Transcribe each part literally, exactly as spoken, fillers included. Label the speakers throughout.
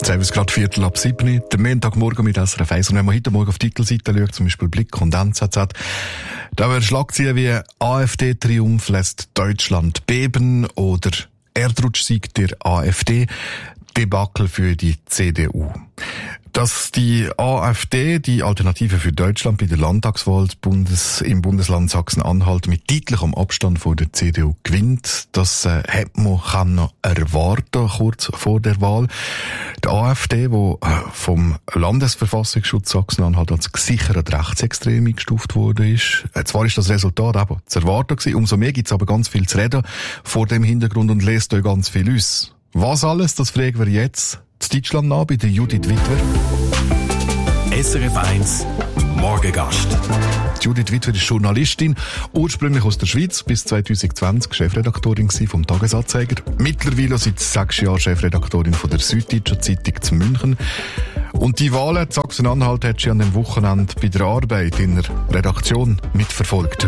Speaker 1: Jetzt haben wir es gerade Viertel ab sieben, der Montagmorgen mit S R F eins. Und wenn man heute Morgen auf die Titelseite schaut, zum Beispiel Blick und N Z Z, da wäre Schlagzeilen wie AfD-Triumph lässt Deutschland beben oder Erdrutschsieg der AfD, Debakel für die C D U. Dass die AfD, die Alternative für Deutschland, bei der Landtagswahl Bundes, im Bundesland Sachsen-Anhalt mit deutlichem Abstand vor der C D U gewinnt, das äh, hat man kann noch erwarten, kurz vor der Wahl. Die AfD, die äh, vom Landesverfassungsschutz Sachsen-Anhalt als gesichert rechtsextrem eingestuft worden ist. Äh, zwar ist das Resultat aber zu erwarten gewesen, umso mehr gibt es aber ganz viel zu reden vor dem Hintergrund und lest euch ganz viel aus. Was alles, das fragen wir jetzt zu Deutschland nach bei der Judith Witwer.
Speaker 2: S R F eins Morgengast.
Speaker 1: Judith Witwer ist Journalistin, ursprünglich aus der Schweiz, bis zwanzig zwanzig Chefredaktorin vom Tagesanzeiger. Mittlerweile seit sechs Jahren Chefredaktorin von der Süddeutschen Zeitung zu München. Und die Wahlen in Sachsen-Anhalt hat sie an dem Wochenende bei der Arbeit in der Redaktion mitverfolgt.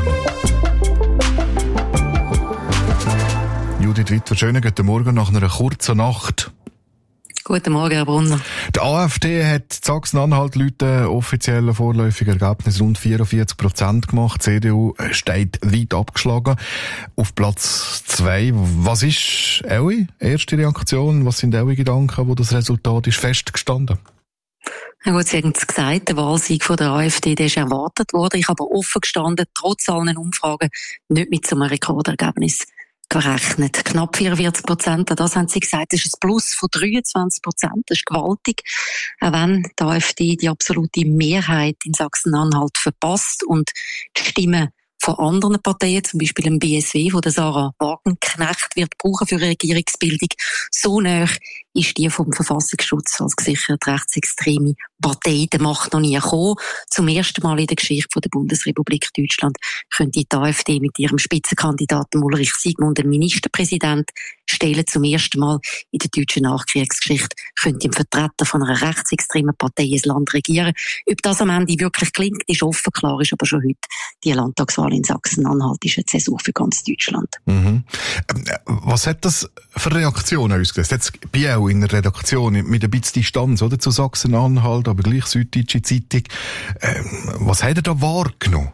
Speaker 1: Judith Witwer, schönen guten Morgen nach einer kurzen Nacht.
Speaker 3: Guten Morgen, Herr Brunner.
Speaker 1: Die AfD hat Sachsen-Anhalt Leute offiziellen vorläufigen Ergebnis rund vierundvierzig Prozent gemacht. Die C D U steht weit abgeschlagen auf Platz zwei. Was ist eure erste Reaktion? Was sind eure Gedanken, wo das Resultat ist festgestanden?
Speaker 3: Ja gut, Sie haben es gesagt, der Wahlsieg von der AfD, der ist erwartet worden. Ich habe offen gestanden, trotz allen Umfragen, nicht mit so einem Rekordergebnis gerechnet. Knapp vierundvierzig Prozent, das haben Sie gesagt, das ist ein Plus von dreiundzwanzig Prozent, das ist gewaltig. Auch wenn die AfD die absolute Mehrheit in Sachsen-Anhalt verpasst und die Stimmen von anderen Parteien, zum Beispiel dem B S W, wo der Sarah Wagenknecht wird brauchen für eine Regierungsbildung, so nah ist die vom Verfassungsschutz als gesichert rechtsextreme Partei der Macht noch nie gekommen. Zum ersten Mal in der Geschichte der Bundesrepublik Deutschland könnte die AfD mit ihrem Spitzenkandidaten Ulrich Siegmund einen Ministerpräsident stellen. Zum ersten Mal in der deutschen Nachkriegsgeschichte könnte ein Vertreter von einer rechtsextremen Partei ein Land regieren. Ob das am Ende wirklich klingt, ist offen. Klar ist aber schon heute, die Landtagswahl in Sachsen-Anhalt ist eine Zäsur für ganz Deutschland.
Speaker 1: Mhm. Was hat das für Reaktionen ausgelöst? Jetzt bei auch in der Redaktion mit ein bisschen Distanz, oder, zu Sachsen-Anhalt, aber gleich Süddeutsche Zeitung. Ähm, was hat er da wahrgenommen?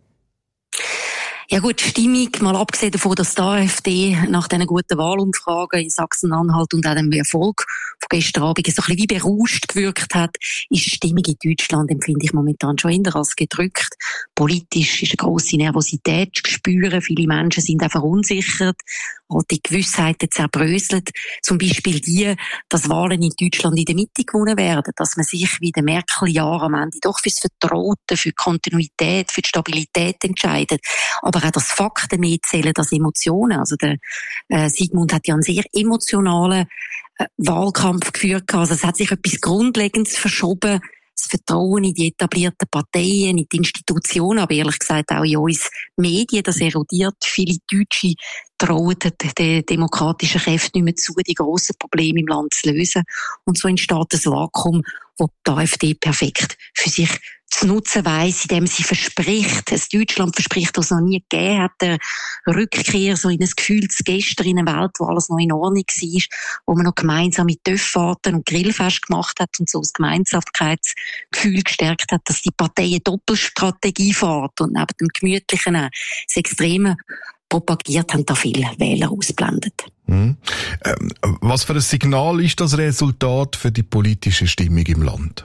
Speaker 3: Ja gut, die Stimmung, mal abgesehen davon, dass die AfD nach diesen guten Wahlumfragen in Sachsen-Anhalt und auch dem Erfolg von gestern Abend so ein bisschen wie berauscht gewirkt hat, ist die Stimmung in Deutschland, empfinde ich momentan schon eher als gedrückt. Politisch ist eine grosse Nervosität zu spüren. Viele Menschen sind auch verunsichert. Alte Gewissheiten zerbröselt. Zum Beispiel die, dass Wahlen in Deutschland in der Mitte gewonnen werden. Dass man sich wie der Merkel-Jahr am Ende doch fürs Vertraute, für die Kontinuität, für die Stabilität entscheidet. Aber auch, dass Fakten mehr zählen als Emotionen. Also der äh, Siegmund hat ja einen sehr emotionalen äh, Wahlkampf geführt. Also es hat sich etwas Grundlegendes verschoben. Das Vertrauen in die etablierten Parteien, in die Institutionen, aber ehrlich gesagt auch in uns Medien, das erodiert. Viele Deutsche trauen den demokratischen Kräften nicht mehr zu, die grossen Probleme im Land zu lösen. Und so entsteht ein Vakuum, wo die AfD perfekt für sich zu nutzen weiss, indem sie verspricht, ein Deutschland verspricht, das es noch nie gegeben hat, eine Rückkehr so in ein Gefühl zu gestern, in eine Welt, wo alles noch in Ordnung war, wo man noch gemeinsam mit Töpffahrten und Grillfest gemacht hat und so das Gemeinsamkeitsgefühl gestärkt hat, dass die Partei eine Doppelstrategie fährt und neben dem Gemütlichen auch das Extreme propagiert, haben da viele Wähler ausblendet.
Speaker 1: Mhm. Ähm, was für ein Signal ist das Resultat für die politische Stimmung im Land?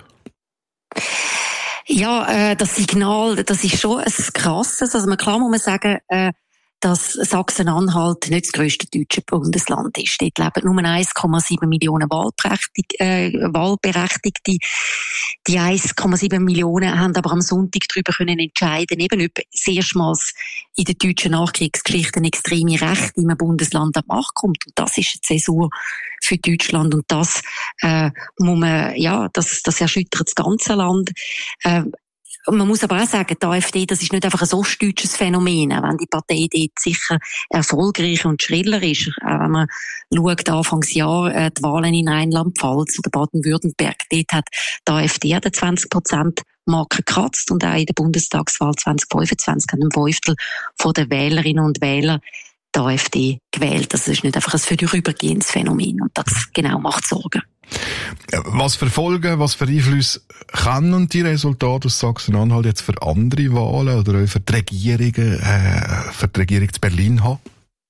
Speaker 3: Ja, äh, das Signal, das ist schon ein krasses. Also klar muss man sagen, äh, dass Sachsen-Anhalt nicht das grösste deutsche Bundesland ist. Dort leben nur eins Komma sieben Millionen Wahlberechtigte. Äh, Wahlberechtigte. Die eins Komma sieben Millionen haben aber am Sonntag darüber können entscheiden, eben ob das erstmals in der deutschen Nachkriegsgeschichte eine extreme Rechte in einem Bundesland an die Macht kommt. Und das ist eine Zäsur für Deutschland. Und das äh, muss man, ja, das, das erschüttert das ganze Land. Äh, Man muss aber auch sagen, die AfD, das ist nicht einfach ein ostdeutsches Phänomen, auch wenn die Partei dort sicher erfolgreich und schriller ist. Auch wenn man schaut, Anfangsjahr äh, die Wahlen in Rheinland-Pfalz oder Baden-Württemberg, dort hat die AfD den zwanzig Prozent Marke gekratzt und auch in der Bundestagswahl zwanzig fünfundzwanzig haben ein Fünftel von den Wählerinnen und Wählern die AfD gewählt. Das ist nicht einfach ein vorübergehendes Phänomen und das genau macht Sorgen.
Speaker 1: Was für Folgen, was für Einflüsse können die Resultate aus Sachsen-Anhalt jetzt für andere Wahlen oder auch für die Regierungen, äh, für die Regierung in Berlin haben?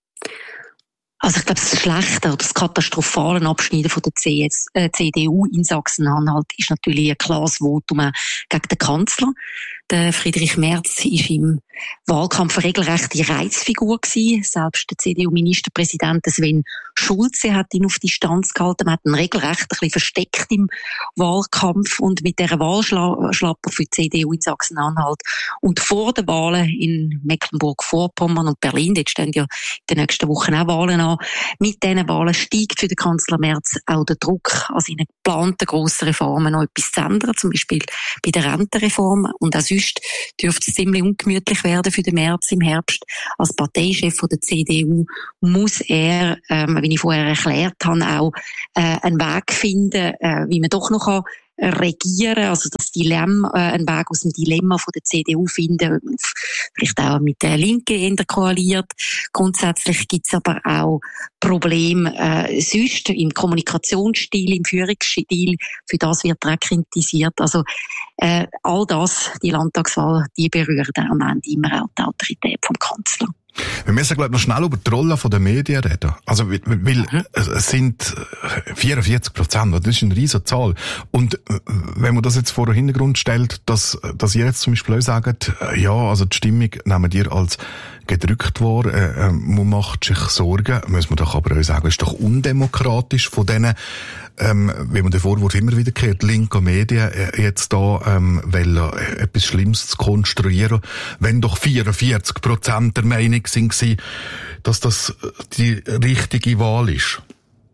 Speaker 3: Also ich glaube, das schlechte oder das katastrophale Abschneiden von der C D U in Sachsen-Anhalt ist natürlich ein klares Votum gegen den Kanzler. Der Friedrich Merz ist im Wahlkampf eine regelrechte Reizfigur gewesen. Selbst der C D U-Ministerpräsident Sven Schulze hat ihn auf Distanz gehalten. Man hat ihn regelrecht ein bisschen versteckt im Wahlkampf und mit dieser Wahlschlapper für die C D U in Sachsen-Anhalt. Und vor den Wahlen in Mecklenburg-Vorpommern und Berlin, dort stehen ja in den nächsten Wochen auch Wahlen an, mit diesen Wahlen steigt für den Kanzler Merz auch der Druck, an seinen geplanten grossen Reformen noch etwas zu ändern, zum Beispiel bei der Rentenreform. Und auch sonst dürfte es ziemlich ungemütlich werden für den Merz im Herbst. Als Parteichef von der C D U muss er, ähm, wie ich vorher erklärt habe, auch äh, einen Weg finden, äh, wie man doch noch kann regieren, also das Dilemma, äh, einen Weg aus dem Dilemma von der C D U finden, vielleicht auch mit der Linken eher koaliert. Grundsätzlich gibt es aber auch Probleme äh, sonst im Kommunikationsstil, im Führungsstil, für das wird er auch kritisiert. Also äh, all das, die Landtagswahl, die berühren am Ende immer auch die Autorität vom Kanzler.
Speaker 1: Wir müssen, glaube ich, noch schnell über die Rolle der Medien reden. Also, weil, weil es sind vierundvierzig Prozent, das ist eine riesige Zahl. Und wenn man das jetzt vor den Hintergrund stellt, dass, dass ihr jetzt zum Beispiel auch sagt, ja, also die Stimmung nehmen ihr als gedrückt wahr, äh, man macht sich Sorgen, muss man doch aber auch sagen, ist doch undemokratisch von denen, ähm, wie man den Vorwurf immer wieder gehört, linke Medien äh, jetzt da, ähm, weil äh, etwas Schlimmes zu konstruieren, wenn doch vierundvierzig Prozent der Meinung sind, dass das die richtige Wahl ist.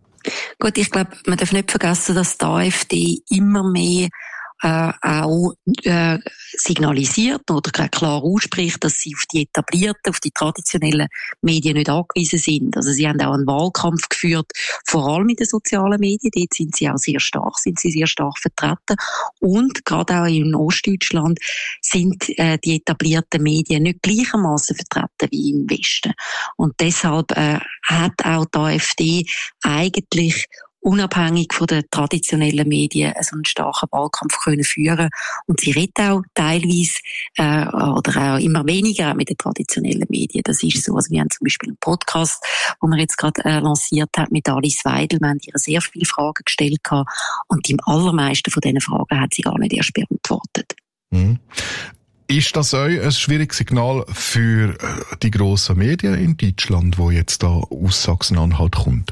Speaker 3: Gut, ich glaube, man darf nicht vergessen, dass die AfD immer mehr äh, auch äh, signalisiert oder klar ausspricht, dass sie auf die etablierten, auf die traditionellen Medien nicht angewiesen sind. Also sie haben auch einen Wahlkampf geführt, vor allem in den sozialen Medien. Dort sind sie auch sehr stark, sind sie sehr stark vertreten. Und gerade auch in Ostdeutschland sind äh, die etablierten Medien nicht gleichermaßen vertreten wie im Westen. Und deshalb äh, hat auch die AfD eigentlich unabhängig von den traditionellen Medien so einen starken Wahlkampf können führen. Und sie redet auch teilweise äh, oder auch immer weniger mit den traditionellen Medien. Das ist so. Also wir haben zum Beispiel einen Podcast, den wir jetzt gerade äh, lanciert haben mit Alice Weidel. Wir haben ihr sehr viele Fragen gestellt gehabt, und die allermeisten von diesen Fragen hat sie gar nicht erst beantwortet.
Speaker 1: Mhm. Ist das auch ein schwieriges Signal für die grossen Medien in Deutschland, wo jetzt da aus Sachsen-Anhalt kommt?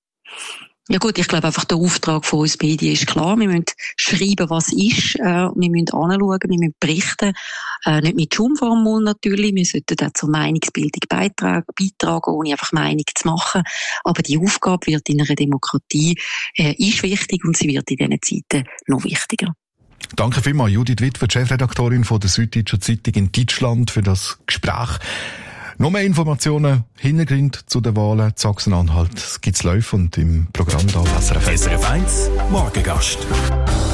Speaker 3: Ja gut, ich glaube einfach, der Auftrag von uns Medien ist klar. Wir müssen schreiben, was ist. Äh, wir müssen anschauen, wir müssen berichten. Äh, nicht mit Schumformel natürlich. Wir sollten auch zur Meinungsbildung beitragen, beitragen, ohne einfach Meinung zu machen. Aber die Aufgabe wird in einer Demokratie, äh, ist wichtig, und sie wird in diesen Zeiten noch wichtiger.
Speaker 1: Danke vielmals, Judith Witwer, Chefredaktorin von der Süddeutschen Zeitung in Deutschland, für das Gespräch. Noch mehr Informationen, Hintergrund zu den Wahlen in Sachsen-Anhalt gibt's live und im Programm da auf S R F eins.
Speaker 2: S R F eins Morgengast.